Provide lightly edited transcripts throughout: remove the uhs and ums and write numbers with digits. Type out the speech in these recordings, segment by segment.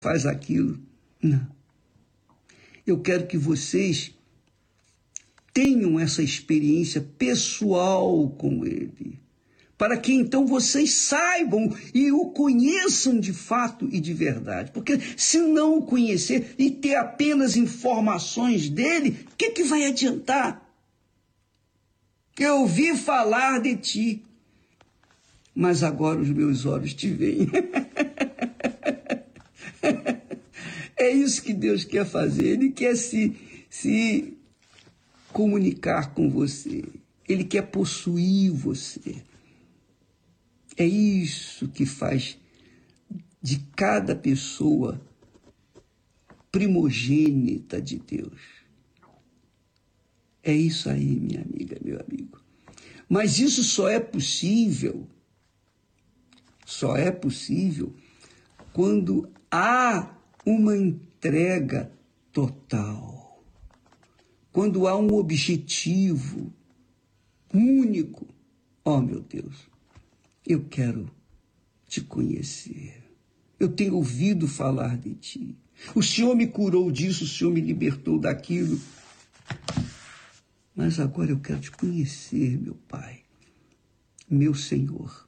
faz aquilo. Não. Eu quero que vocês tenham essa experiência pessoal com ele, para que então vocês saibam e o conheçam de fato e de verdade. Porque se não o conhecer e ter apenas informações dele, o que vai adiantar? Eu ouvi falar de ti, mas agora os meus olhos te veem. É isso que Deus quer fazer. Ele quer se comunicar com você. Ele quer possuir você. É isso que faz de cada pessoa primogênita de Deus. É isso aí, minha amiga, meu amigo. Mas isso só é possível quando há uma entrega total, quando há um objetivo único. Oh, meu Deus, eu quero te conhecer. Eu tenho ouvido falar de ti. O Senhor me curou disso, o Senhor me libertou daquilo. Mas agora eu quero te conhecer, meu Pai, meu Senhor.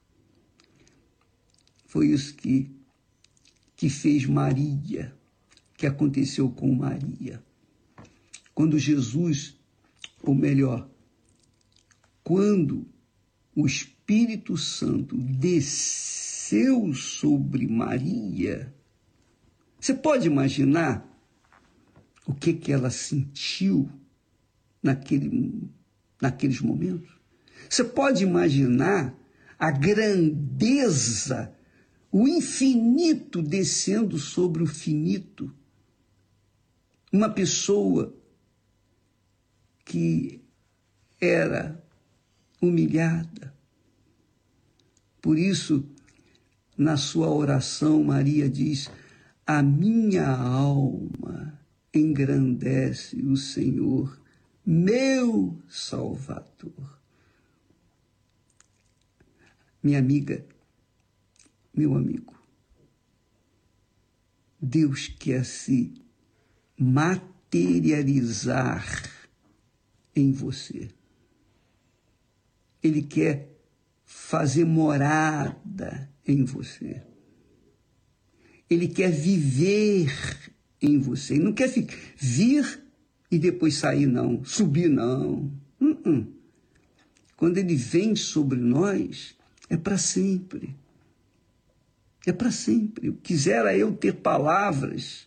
Foi isso que fez Maria, que aconteceu com Maria. Quando Jesus, ou melhor, quando o Espírito Santo desceu sobre Maria, você pode imaginar o que ela sentiu naqueles momentos? Você pode imaginar a grandeza, o infinito descendo sobre o finito? Uma pessoa que era humilhada. Por isso, na sua oração, Maria diz: a minha alma engrandece o Senhor, meu Salvador. Minha amiga, meu amigo, Deus quer se materializar em você. Ele quer fazer morada em você. Ele quer viver em você. Ele não quer vir e depois sair, não. Subir, não. Quando ele vem sobre nós, é para sempre. É para sempre. Quisera eu ter palavras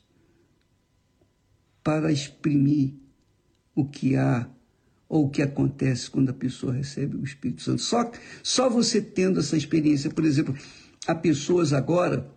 para exprimir o que há ou o que acontece quando a pessoa recebe o Espírito Santo. Só você tendo essa experiência. Por exemplo, há pessoas agora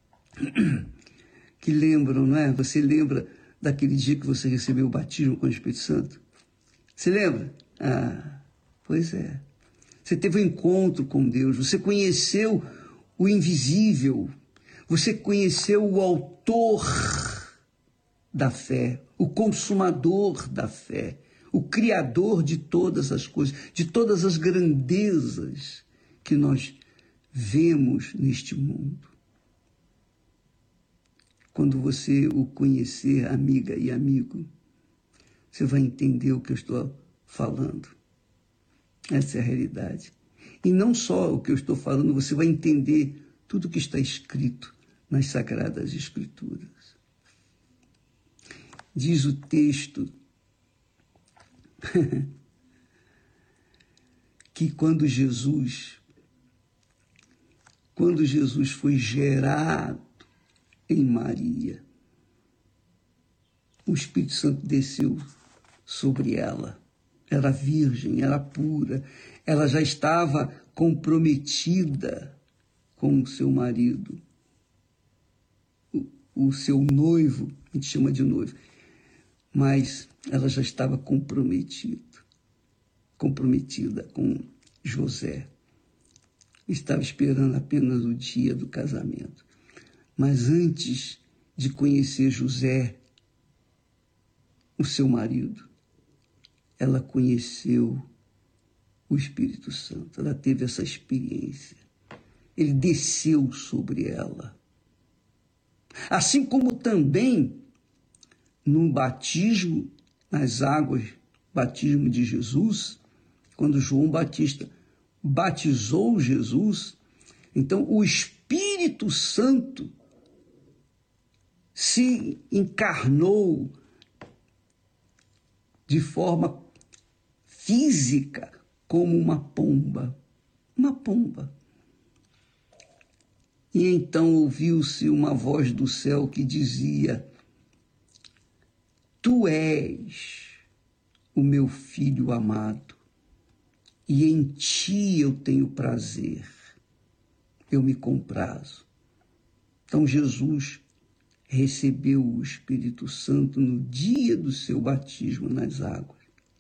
que lembram, não é? Você lembra daquele dia que você recebeu o batismo com o Espírito Santo? Você lembra? Ah, pois é. Você teve um encontro com Deus, você conheceu o invisível, você conheceu o autor da fé, o consumador da fé, o criador de todas as coisas, de todas as grandezas que nós vemos neste mundo. Quando você o conhecer, amiga e amigo, você vai entender o que eu estou falando. Essa é a realidade. E não só o que eu estou falando, você vai entender tudo o que está escrito nas Sagradas Escrituras. Diz o texto que quando Jesus foi gerado em Maria, o Espírito Santo desceu sobre ela. Era virgem, era pura, ela já estava comprometida com o seu marido, o seu noivo, a gente chama de noivo, mas ela já estava comprometida com José. Estava esperando apenas o dia do casamento. Mas antes de conhecer José, o seu marido, ela conheceu o Espírito Santo, ela teve essa experiência. Ele desceu sobre ela. Assim como também no batismo nas águas, batismo de Jesus, quando João Batista batizou Jesus, então o Espírito Santo se encarnou de forma física como uma pomba. Uma pomba. E então ouviu-se uma voz do céu que dizia: Tu és o meu filho amado, e em ti eu tenho prazer, eu me comprazo. Então Jesus recebeu o Espírito Santo no dia do seu batismo nas águas.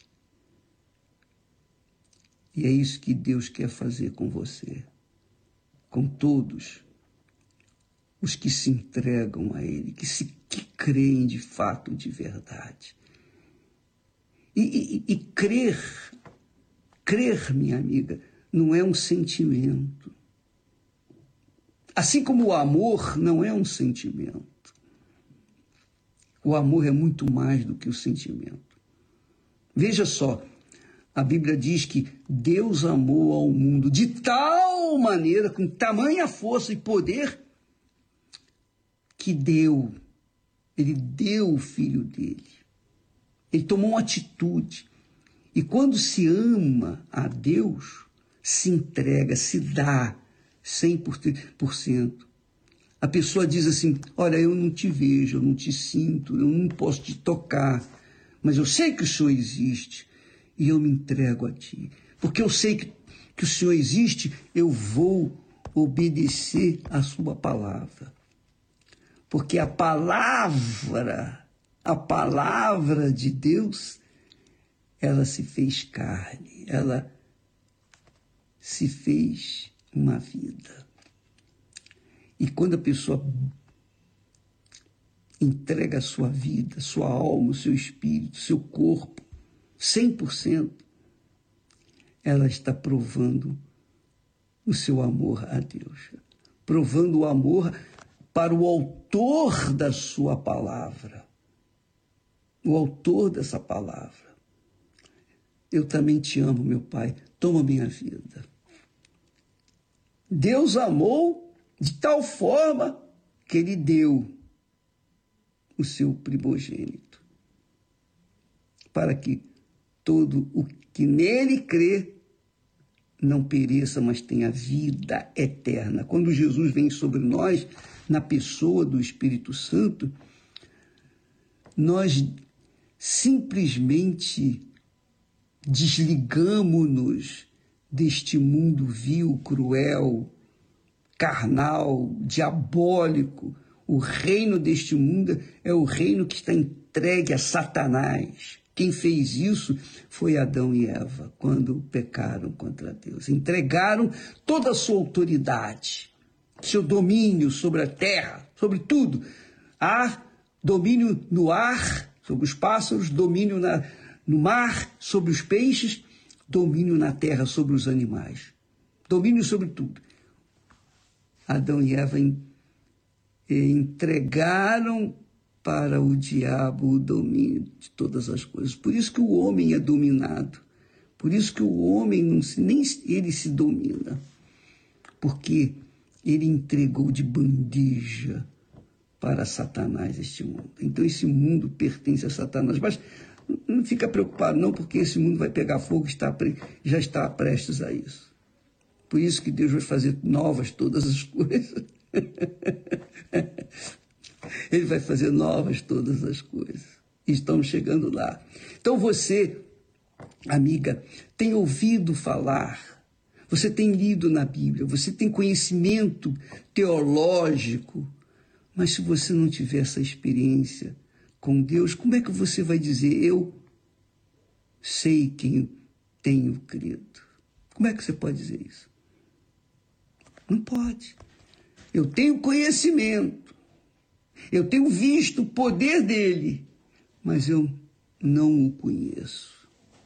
E é isso que Deus quer fazer com você, com todos os que se entregam a Ele, que creem de fato, de verdade. E crer, minha amiga, não é um sentimento. Assim como o amor não é um sentimento. O amor é muito mais do que o sentimento. Veja só, a Bíblia diz que Deus amou ao mundo de tal maneira, com tamanha força e poder, que ele deu o Filho dele. Ele tomou uma atitude. E quando se ama a Deus, se entrega, se dá 100%. A pessoa diz assim: olha, eu não te vejo, eu não te sinto, eu não posso te tocar, mas eu sei que o Senhor existe e eu me entrego a ti. Porque eu sei que o Senhor existe, eu vou obedecer a sua palavra. Porque a palavra de Deus, ela se fez carne, ela se fez uma vida. E quando a pessoa entrega a sua vida, sua alma, o seu espírito, seu corpo, 100%, ela está provando o seu amor a Deus, provando o amor para o autor da sua palavra, o autor dessa palavra. Eu também te amo, meu Pai, toma minha vida. Deus amou de tal forma que ele deu o seu primogênito, para que todo o que nele crê não pereça, mas tenha vida eterna. Quando Jesus vem sobre nós, na pessoa do Espírito Santo, nós simplesmente desligamos-nos deste mundo vil, cruel, carnal, diabólico. O reino deste mundo é o reino que está entregue a Satanás. Quem fez isso foi Adão e Eva, quando pecaram contra Deus. Entregaram toda a sua autoridade, seu domínio sobre a terra, sobre tudo. Há domínio no ar, sobre os pássaros, domínio no mar, sobre os peixes, domínio na terra, sobre os animais. Domínio sobre tudo. Adão e Eva entregaram para o diabo o domínio de todas as coisas. Por isso que o homem é dominado. Por isso que o homem nem ele se domina. Porque ele entregou de bandeja para Satanás este mundo. Então esse mundo pertence a Satanás. Mas não fica preocupado não, porque esse mundo vai pegar fogo, já está prestes a isso. Por isso que Deus vai fazer novas todas as coisas. Ele vai fazer novas todas as coisas. Estamos chegando lá. Então você, amiga, tem ouvido falar, você tem lido na Bíblia, você tem conhecimento teológico, mas se você não tiver essa experiência com Deus, como é que você vai dizer: eu sei quem tenho crido? Como é que você pode dizer isso? Não pode. Eu tenho conhecimento, eu tenho visto o poder dele, mas eu não o conheço.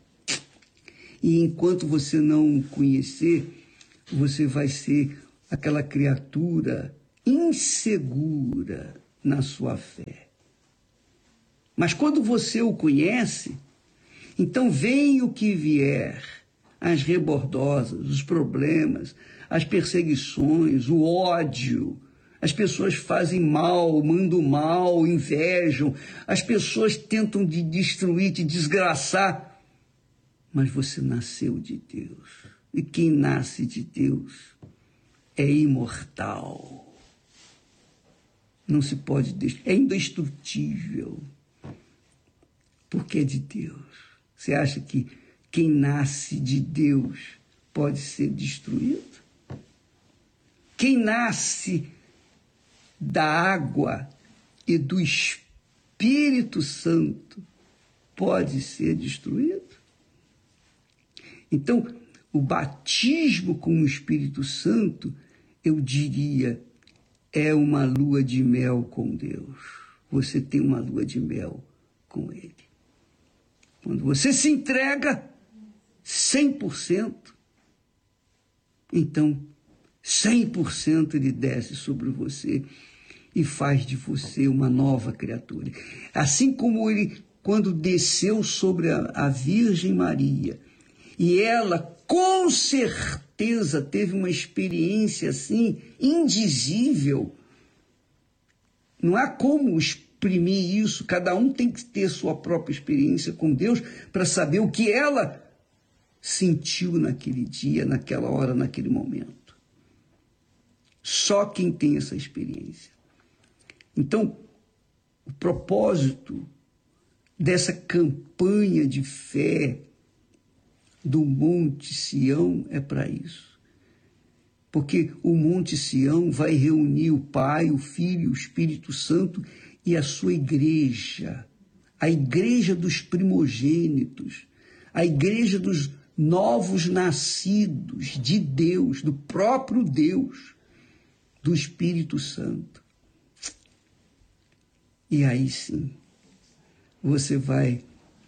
E enquanto você não o conhecer, você vai ser aquela criatura insegura na sua fé. Mas quando você o conhece, então vem o que vier, as rebordosas, os problemas, as perseguições, o ódio. As pessoas fazem mal, mandam mal, invejam. As pessoas tentam te destruir, te desgraçar. Mas você nasceu de Deus. E quem nasce de Deus é imortal. Não se pode destruir. É indestrutível. Porque é de Deus. Você acha que quem nasce de Deus pode ser destruído? Quem nasce da água e do Espírito Santo pode ser destruído? Então, o batismo com o Espírito Santo, eu diria, é uma lua de mel com Deus. Você tem uma lua de mel com Ele. Quando você se entrega 100%, então 100% Ele desce sobre você e faz de você uma nova criatura. Assim como Ele, quando desceu sobre a Virgem Maria, e ela com certeza teve uma experiência assim, indizível. Não há como exprimir isso, cada um tem que ter sua própria experiência com Deus para saber o que ela sentiu naquele dia, naquela hora, naquele momento. Só quem tem essa experiência. Então, o propósito dessa campanha de fé do Monte Sião é para isso. Porque o Monte Sião vai reunir o Pai, o Filho, o Espírito Santo e a sua igreja. A igreja dos primogênitos, a igreja dos novos nascidos de Deus, do próprio Deus, do Espírito Santo. E aí sim, você vai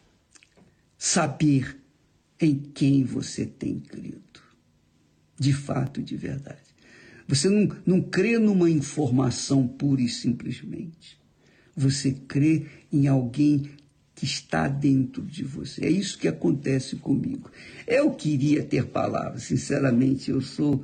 saber em quem você tem crido, de fato e de verdade. Você não crê numa informação pura e simplesmente. Você crê em alguém que está dentro de você. É isso que acontece comigo. Eu queria ter palavras, sinceramente, eu sou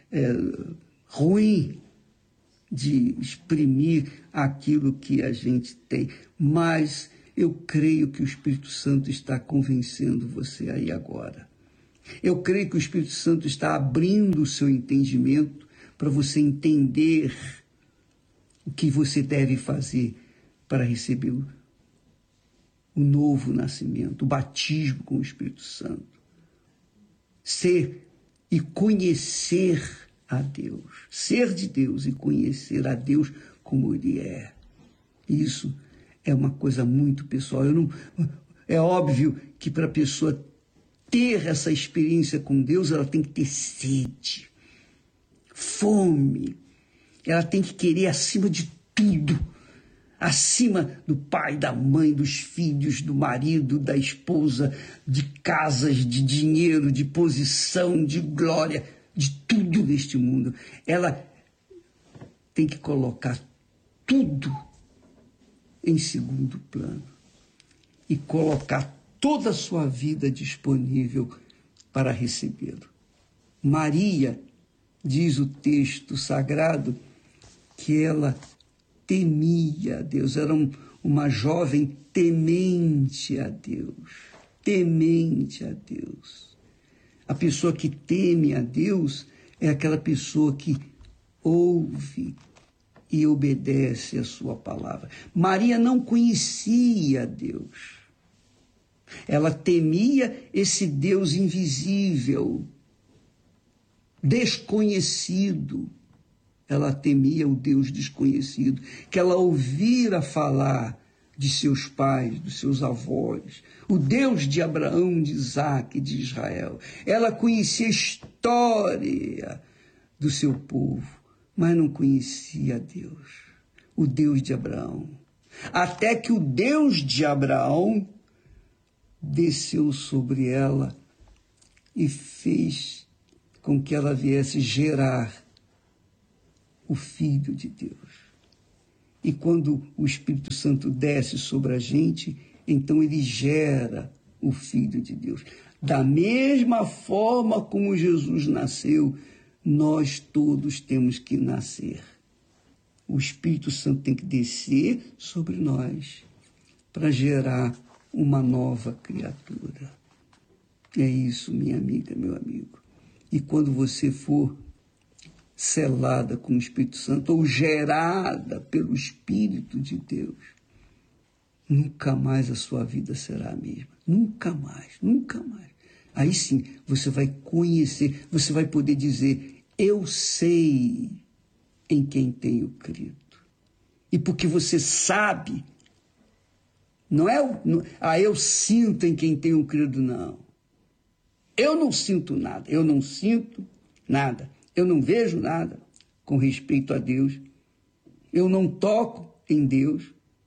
ruim de exprimir aquilo que a gente tem, mas eu creio que o Espírito Santo está convencendo você aí agora. Eu creio que o Espírito Santo está abrindo o seu entendimento para você entender o que você deve fazer para receber o novo nascimento, o batismo com o Espírito Santo. Ser e conhecer a Deus. Ser de Deus e conhecer a Deus como Ele é. Isso é uma coisa muito pessoal. É óbvio que para a pessoa ter essa experiência com Deus, ela tem que ter sede, fome. Ela tem que querer acima de tudo, acima do pai, da mãe, dos filhos, do marido, da esposa, de casas, de dinheiro, de posição, de glória, de tudo neste mundo. Ela tem que colocar tudo em segundo plano e colocar toda a sua vida disponível para recebê-lo. Maria, diz o texto sagrado, que ela temia a Deus, era uma jovem temente a Deus, temente a Deus. A pessoa que teme a Deus é aquela pessoa que ouve e obedece a sua palavra. Maria não conhecia Deus. Ela temia esse Deus invisível, desconhecido. Ela temia o Deus desconhecido, que ela ouvira falar de seus pais, dos seus avós, o Deus de Abraão, de Isaac e de Israel. Ela conhecia a história do seu povo, mas não conhecia Deus, o Deus de Abraão. Até que o Deus de Abraão desceu sobre ela e fez com que ela viesse gerar o Filho de Deus. E quando o Espírito Santo desce sobre a gente, então ele gera o Filho de Deus. Da mesma forma como Jesus nasceu, nós todos temos que nascer. O Espírito Santo tem que descer sobre nós para gerar uma nova criatura. É isso, minha amiga, meu amigo. E quando você for selada com o Espírito Santo ou gerada pelo Espírito de Deus, nunca mais a sua vida será a mesma. Nunca mais, nunca mais. Aí sim, você vai conhecer, você vai poder dizer, eu sei em quem tenho crido. E porque você sabe, não é, eu sinto em quem tenho crido, não. Eu não sinto nada, eu não sinto nada, eu não vejo nada com respeito a Deus, eu não toco em Deus,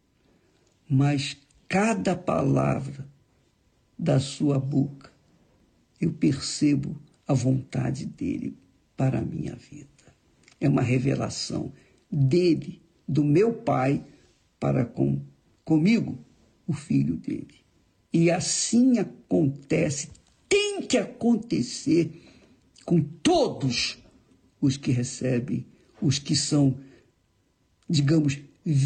mas cada palavra da sua boca, eu percebo a vontade dele para a minha vida. É uma revelação dele, do meu Pai, para comigo, o Filho dele. E assim acontece, tem que acontecer com todos os que recebem, os que são, digamos,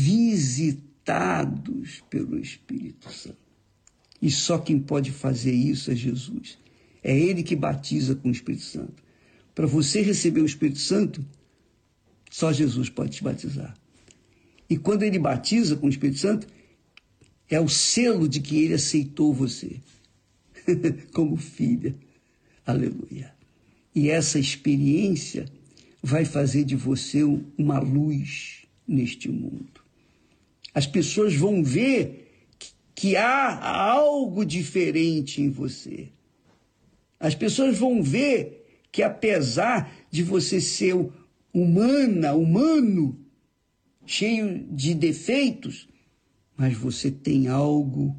visitados pelo Espírito Santo. E só quem pode fazer isso é Jesus. É ele que batiza com o Espírito Santo. Para você receber o Espírito Santo, só Jesus pode te batizar. E quando ele batiza com o Espírito Santo, é o selo de que ele aceitou você como filha. Aleluia. E essa experiência vai fazer de você uma luz neste mundo. As pessoas vão ver que há algo diferente em você. As pessoas vão ver que, apesar de você ser humano, cheio de defeitos, mas você tem algo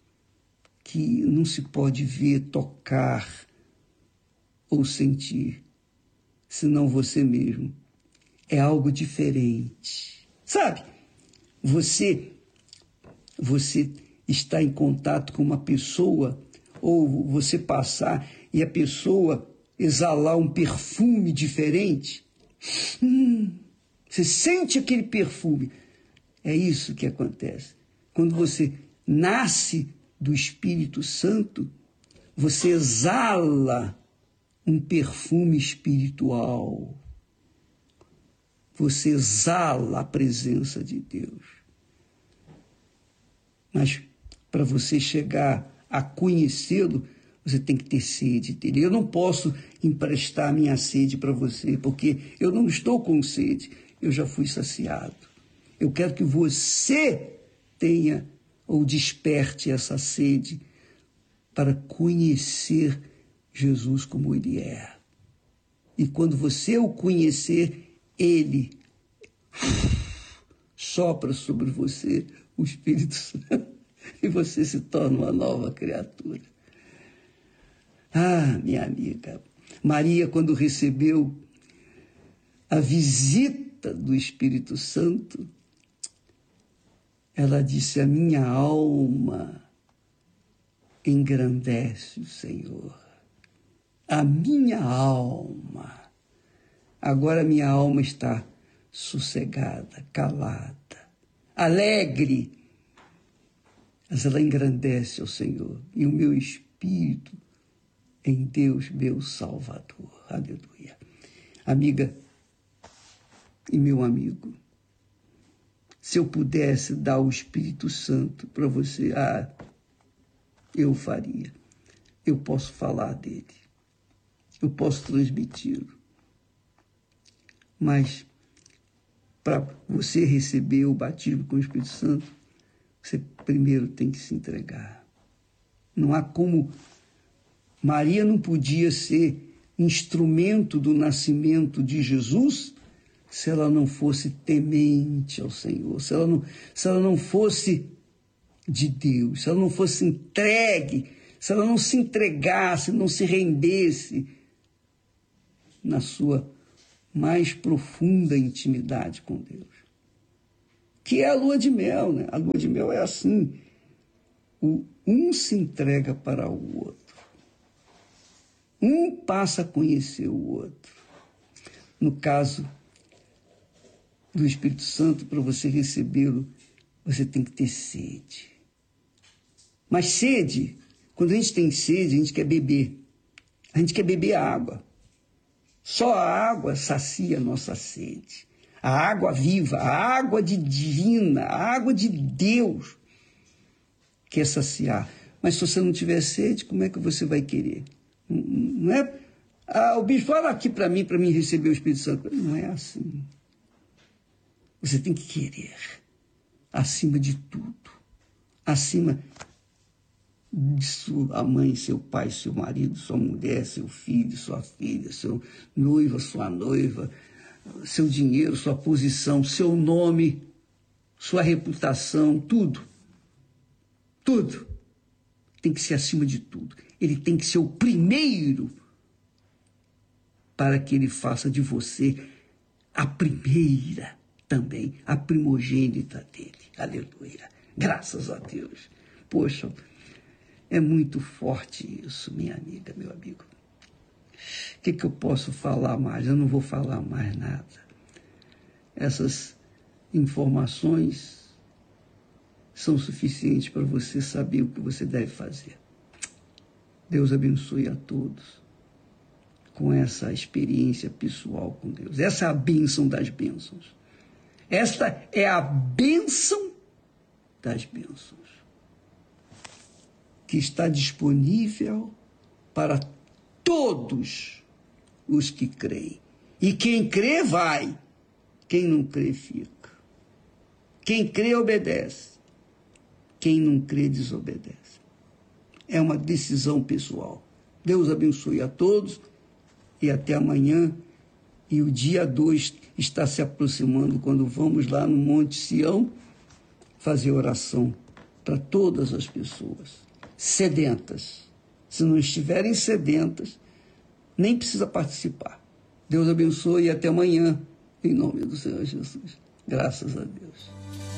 que não se pode ver, tocar ou sentir, senão você mesmo. É algo diferente. Sabe? Você está em contato com uma pessoa, ou você passar e a pessoa exalar um perfume diferente. Você sente aquele perfume. É isso que acontece. Quando você nasce do Espírito Santo, você exala um perfume espiritual. Você exala a presença de Deus. Mas para você chegar a conhecê-lo, você tem que ter sede dele. Eu não posso emprestar minha sede para você, porque eu não estou com sede. Eu já fui saciado. Eu quero que você tenha ou desperte essa sede para conhecer Jesus como ele é. E quando você o conhecer, ele sopra sobre você o Espírito Santo e você se torna uma nova criatura. Ah, minha amiga, Maria, quando recebeu a visita do Espírito Santo, ela disse, a minha alma engrandece o Senhor. A minha alma. Agora minha alma está sossegada, calada, alegre. Mas ela engrandece ao Senhor. E o meu espírito em Deus, meu Salvador. Aleluia. Amiga e meu amigo, se eu pudesse dar o Espírito Santo para você, eu faria. Eu posso falar dele. Eu posso transmiti-lo. Mas para você receber o batismo com o Espírito Santo, você primeiro tem que se entregar. Não há como... Maria não podia ser instrumento do nascimento de Jesus se ela não fosse temente ao Senhor, se ela não fosse de Deus, se ela não fosse entregue, se ela não se entregasse, não se rendesse na sua mais profunda intimidade com Deus. que é a lua de mel, né? A lua de mel é assim, um se entrega para o outro, um passa a conhecer o outro. No caso do Espírito Santo, para você recebê-lo, você tem que ter sede. Mas sede, quando a gente tem sede, a gente quer beber. A gente quer beber água. Só a água sacia a nossa sede. A água viva, a água divina, a água de Deus quer saciar. Mas se você não tiver sede, como é que você vai querer? Não é? O bispo fala aqui para mim receber o Espírito Santo. Não é assim. Você tem que querer, acima de tudo, acima de sua mãe, seu pai, seu marido, sua mulher, seu filho, sua filha, seu noivo, sua noiva, seu dinheiro, sua posição, seu nome, sua reputação, tudo. Tudo tem que ser acima de tudo. Ele tem que ser o primeiro para que ele faça de você a primeira também, a primogênita dele. Aleluia. Graças a Deus. Poxa, é muito forte isso, minha amiga, meu amigo. O que eu posso falar mais? Eu não vou falar mais nada. Essas informações são suficientes para você saber o que você deve fazer. Deus abençoe a todos com essa experiência pessoal com Deus. Essa é a bênção das bênçãos. Esta é a bênção das bênçãos, que está disponível para todos os que creem. E quem crê, vai. Quem não crê, fica. Quem crê, obedece. Quem não crê, desobedece. É uma decisão pessoal. Deus abençoe a todos e até amanhã. E o dia 2 está se aproximando, quando vamos lá no Monte Sião fazer oração para todas as pessoas sedentas. Se não estiverem sedentas, nem precisa participar. Deus abençoe e até amanhã, em nome do Senhor Jesus. Graças a Deus.